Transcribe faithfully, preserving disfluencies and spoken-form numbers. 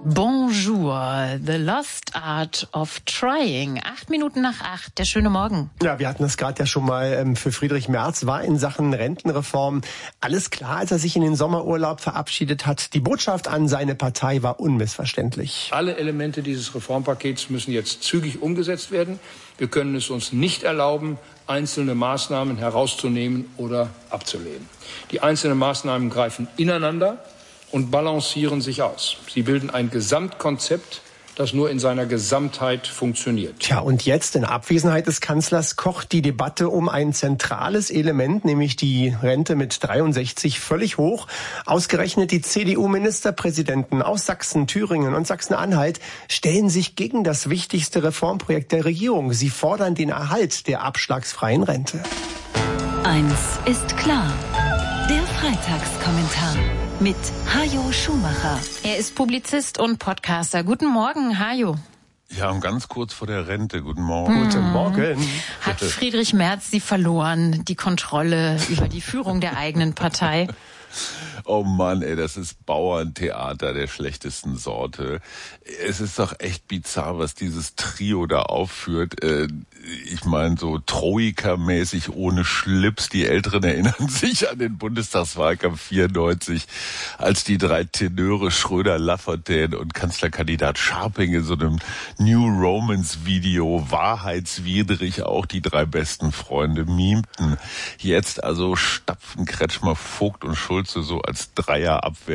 Bonjour, the lost art of trying. Acht Minuten nach acht, der schöne Morgen. Ja, wir hatten das gerade ja schon mal. Ähm, für Friedrich Merz war in Sachen Rentenreform alles klar, als er sich in den Sommerurlaub verabschiedet hat. Die Botschaft an seine Partei war unmissverständlich. Alle Elemente dieses Reformpakets müssen jetzt zügig umgesetzt werden. Wir können es uns nicht erlauben, einzelne Maßnahmen herauszunehmen oder abzulehnen. Die einzelnen Maßnahmen greifen ineinander und balancieren sich aus. Sie bilden ein Gesamtkonzept, das nur in seiner Gesamtheit funktioniert. Tja, und jetzt in Abwesenheit des Kanzlers kocht die Debatte um ein zentrales Element, nämlich die Rente mit dreiundsechzig völlig hoch. Ausgerechnet die C D U-Ministerpräsidenten aus Sachsen, Thüringen und Sachsen-Anhalt stellen sich gegen das wichtigste Reformprojekt der Regierung. Sie fordern den Erhalt der abschlagsfreien Rente. Eins ist klar. Der Freitagskommentar mit Hajo Schumacher. Er ist Publizist und Podcaster. Guten Morgen, Hajo. Ja, und ganz kurz vor der Rente. Guten Morgen. Mhm. Guten Morgen. Hat Friedrich Merz sie verloren, die Kontrolle über die Führung der eigenen Partei? Oh Mann, ey, das ist Bauerntheater der schlechtesten Sorte. Es ist doch echt bizarr, was dieses Trio da aufführt. Ich meine, so Troika-mäßig ohne Schlips. Die Älteren erinnern sich an den Bundestagswahlkampf vierundneunzig, als die drei Tenöre Schröder, Lafontaine und Kanzlerkandidat Scharping in so einem New Romance-Video wahrheitswidrig auch die drei besten Freunde mimten. Jetzt also stapfen Kretschmer, Vogt und Schulze so als Dreierabwehr